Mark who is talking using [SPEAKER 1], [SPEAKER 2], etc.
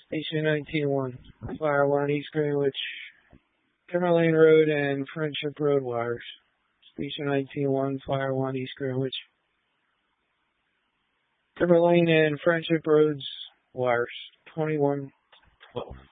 [SPEAKER 1] Station 19-1, Fire 1, East Greenwich, Timberlane Road and Friendship Road wires. Station 19-1, Fire 1, East Greenwich, Timberlane and Friendship Roads wires. 2112.